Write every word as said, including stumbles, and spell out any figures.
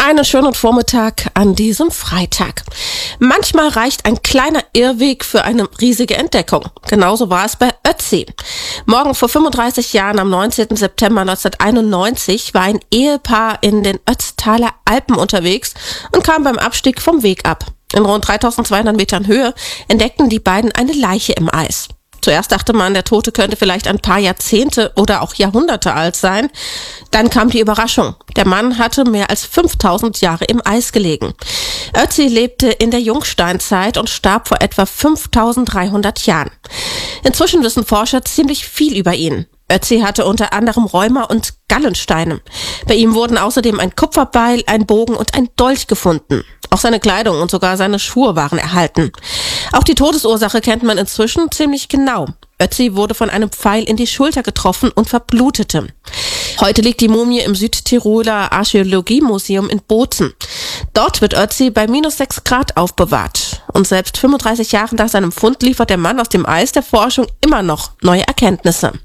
Einen schönen Vormittag an diesem Freitag. Manchmal reicht ein kleiner Irrweg für eine riesige Entdeckung. Genauso war es bei Ötzi. Morgen vor fünfunddreißig Jahren, am neunzehnten September neunzehnhunderteinundneunzig, war ein Ehepaar in den Ötztaler Alpen unterwegs und kam beim Abstieg vom Weg ab. In rund dreitausendzweihundert Metern Höhe entdeckten die beiden eine Leiche im Eis. Zuerst dachte man, der Tote könnte vielleicht ein paar Jahrzehnte oder auch Jahrhunderte alt sein. Dann kam die Überraschung. Der Mann hatte mehr als fünftausend Jahre im Eis gelegen. Ötzi lebte in der Jungsteinzeit und starb vor etwa fünftausenddreihundert Jahren. Inzwischen wissen Forscher ziemlich viel über ihn. Ötzi hatte unter anderem Rheuma und Gallensteine. Bei ihm wurden außerdem ein Kupferbeil, ein Bogen und ein Dolch gefunden. Auch seine Kleidung und sogar seine Schuhe waren erhalten. Auch die Todesursache kennt man inzwischen ziemlich genau. Ötzi wurde von einem Pfeil in die Schulter getroffen und verblutete. Heute liegt die Mumie im Südtiroler Archäologiemuseum in Bozen. Dort wird Ötzi bei minus sechs Grad aufbewahrt. Und selbst fünfunddreißig Jahre nach seinem Fund liefert der Mann aus dem Eis der Forschung immer noch neue Erkenntnisse.